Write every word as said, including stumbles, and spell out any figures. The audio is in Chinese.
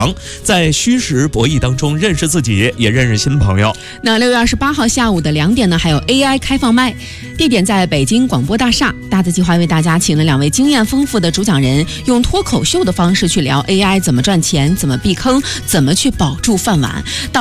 在虚实博弈当中认识自己，也认识新朋友。 那六月二十八号下午的两点呢，还有 A I 开放麦，地点在北京广播大厦。大字计划为大家请了两位经验丰富的主讲人，用脱口秀的方式去聊 A I 怎么赚钱，怎么避坑，怎么去保住饭碗。到